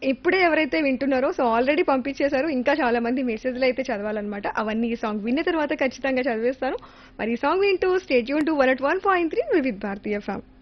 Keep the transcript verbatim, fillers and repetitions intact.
ఇప్పుడే ఎవరైతే వింటున్నారో సో ఆల్రెడీ పంపించేశారు. ఇంకా చాలా మంది మెసేజ్‌లు అయితే చదవాలన్నమాట. అవన్నీ ఈ సాంగ్ విన్న తర్వాత ఖచ్చితంగా చదివేస్తాను. మరి ఈ సాంగ్ వింటూ stay tune to one not one point three Vividh Bharati FM.